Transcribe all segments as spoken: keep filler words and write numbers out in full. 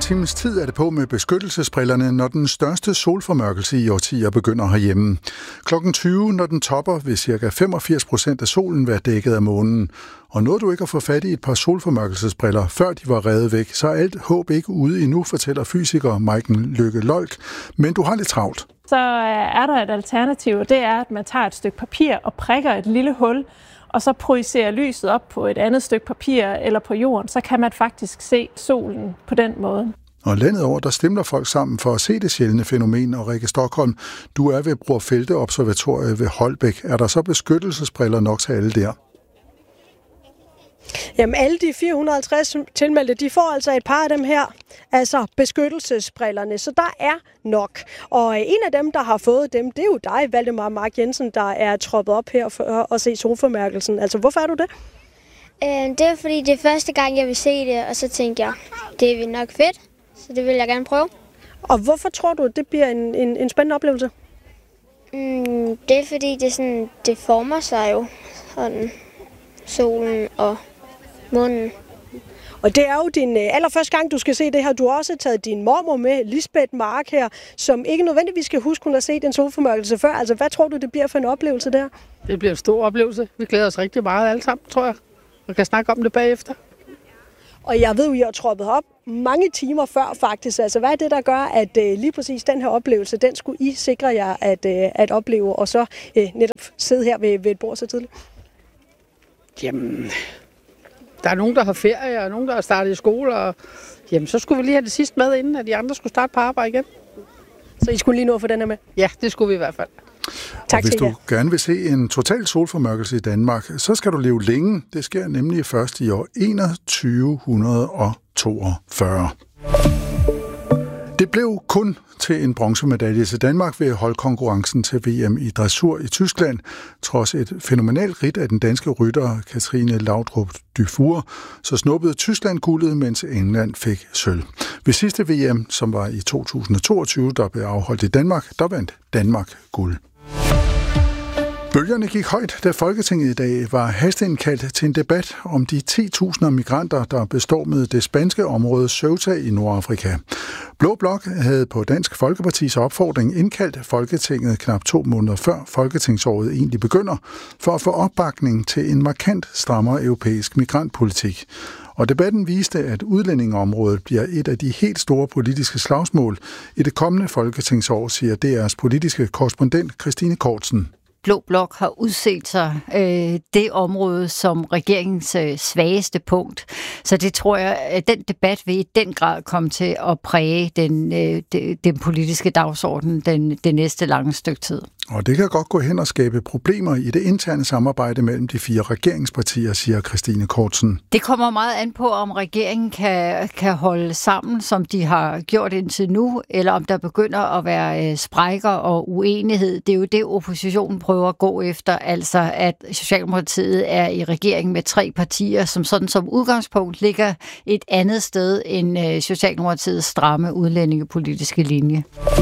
times tid er det på med beskyttelsesbrillerne, når den største solformørkelse i årtier begynder herhjemme. klokken tyve, når den topper, vil ca. femogfirs procent af solen være dækket af månen. Og nåede du ikke at få fat i et par solformørkelsesbriller, før de var revet væk, så er alt håb ikke ude endnu, fortæller fysiker Maiken Lykke Lolk. Men du har lidt travlt. Så er der et alternativ, og det er, at man tager et stykke papir og prikker et lille hul, og så projicerer lyset op på et andet stykke papir eller på jorden, så kan man faktisk se solen på den måde. Og landet over, der stemmer folk sammen for at se det sjældne fænomen. Og Rikke Stockholm, du er ved Bror Felte Observatoriet ved Holbæk. Er der så beskyttelsesbriller nok til alle der? Jamen alle de fire hundrede og halvtreds tilmeldte, de får altså et par af dem her, altså beskyttelsesbrillerne, så der er nok. Og en af dem, der har fået dem, det er jo dig, Valdemar Mark Jensen, der er troppet op her for at se solformørkelsen. Altså hvorfor er du det? Øh, det er fordi, det er første gang, jeg vil se det, og så tænkte jeg, det er nok fedt, så det vil jeg gerne prøve. Og hvorfor tror du, at det bliver en, en, en spændende oplevelse? Mm, det er fordi, det, sådan, det former sig jo, sådan solen og månen. Og det er jo din allerførste gang, du skal se det her. Du har også taget din mormor med, Lisbeth Mark her, som ikke nødvendigvis skal huske, hun har set en solformørkelse før. Altså, hvad tror du, det bliver for en oplevelse der? Det bliver en stor oplevelse. Vi glæder os rigtig meget alle sammen, tror jeg. Og kan snakke om det bagefter. Og jeg ved jo, I har troppet op mange timer før faktisk. Altså, hvad er det, der gør, at uh, lige præcis den her oplevelse, den skulle I sikre jer at, uh, at opleve, og så uh, netop sidde her ved, ved et bord så tidligt? Jamen, der er nogen, der har ferie, og nogen, der har startet i skole, og jamen, så skulle vi lige have det sidste med, inden at de andre skulle starte på arbejde igen. Så I skulle lige nå at få den her med? Ja, det skulle vi i hvert fald. Tak, og hvis du gerne vil se en total solformørkelse i Danmark, så skal du leve længe. Det sker nemlig først i år enogtyve toogfyrre. Det blev kun til en bronzemedalje til Danmark ved holdkonkurrencen til V M i dressur i Tyskland, trods et fænomenalt ridt af den danske rytter Katrine Laudrup Dufour, så snuppede Tyskland guldet, mens England fik sølv. Ved sidste V M, som var i to tusind og toogtyve, der blev afholdt i Danmark, der vandt Danmark guld. Bølgerne gik højt, da Folketinget i dag var hasteindkaldt til en debat om de ti tusinder migranter, der bestormede det spanske område Ceuta i Nordafrika. Blå Blok havde på Dansk Folkepartis opfordring indkaldt Folketinget knap to måneder før folketingsåret egentlig begynder, for at få opbakning til en markant strammere europæisk migrantpolitik. Og debatten viste, at udlændingeområdet bliver et af de helt store politiske slagsmål i det kommende folketingsår, siger D R's politiske korrespondent Christine Kortsen. Blå Blok har udset sig øh, det område som regeringens øh, svageste punkt. Så det tror jeg, at den debat vil i den grad komme til at præge den, øh, de, den politiske dagsorden den, det næste lange stykke tid. Og det kan godt gå hen og skabe problemer i det interne samarbejde mellem de fire regeringspartier, siger Christine Kortsen. Det kommer meget an på, om regeringen kan, kan holde sammen, som de har gjort indtil nu, eller om der begynder at være øh, sprækker og uenighed. Det er jo det, oppositionen prøver at gå efter, altså at Socialdemokratiet er i regering med tre partier, som sådan som udgangspunkt ligger et andet sted end øh, Socialdemokratiets stramme udlændingepolitiske linje.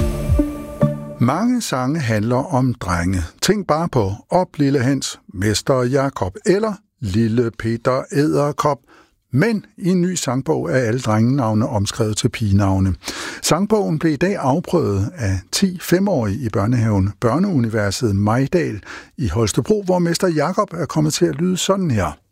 Mange sange handler om drenge. Tænk bare på Op Lille Hans, Mester Jakob eller Lille Peter Edderkop. Men i en ny sangbog er alle drengenavne omskrevet til pigenavne. Sangbogen blev i dag afprøvet af ti femårige i børnehaven Børneuniverset Majdal i Holstebro, hvor Mester Jakob er kommet til at lyde sådan her.